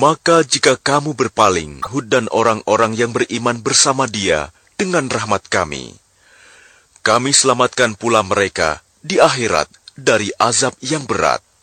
Maka jika kamu berpaling, Hud dan orang-orang yang beriman bersama dia dengan rahmat kami selamatkan pula mereka di akhirat dari azab yang berat.